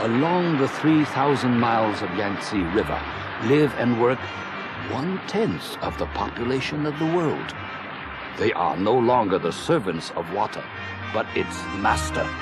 Along the 3,000 miles of Yangtze River live and work 1/10 of the population of the world. They are no longer the servants of water, but its master.